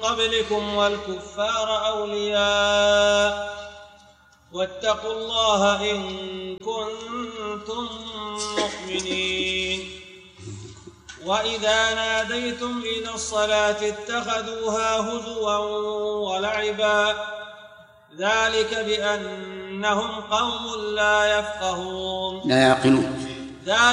قبلكم والكفار أولياء واتقوا الله إن كنتم مؤمنين. وإذا ناديتم إلى الصلاة اتخذوها هزوا ولعبا ذلك بأنهم قوم لا يفقهون. لا يعقلون.